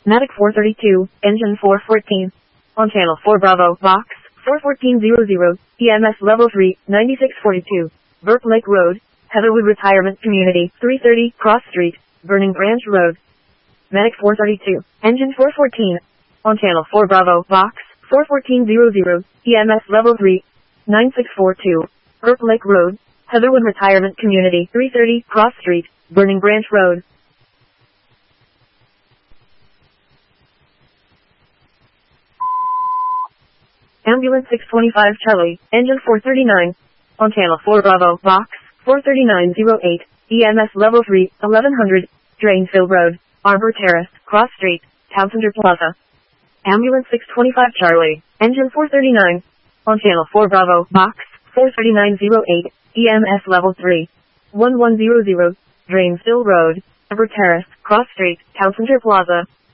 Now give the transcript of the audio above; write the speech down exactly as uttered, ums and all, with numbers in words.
Matic four thirty-two, engine four fourteen. On channel four Bravo, box, four fourteen hundred, E M S level three, ninety-six forty-two. Burke Lake Road, Heatherwood Retirement Community, three thirty, Cross Street, Burning Branch Road. Matic four thirty-two, engine four fourteen. On channel four Bravo, box, four fourteen hundred, E M S level three, ninety-six forty-two. Burke Lake Road, Heatherwood Retirement Community, three thirty, Cross Street, Burning Branch Road. Ambulance six twenty-five Charlie, engine four thirty-nine. On channel four Bravo, box, four thirty-nine oh eight, E M S level three, eleven hundred, Drainfield Road, Arbor Terrace, Cross Street, Town Center Plaza. Ambulance six twenty-five Charlie, engine four thirty-nine. On channel four Bravo, box, four thirty-nine oh eight, E M S level three, eleven hundred, Drainfield Road, Arbor Terrace, Cross Street, Town Center Plaza.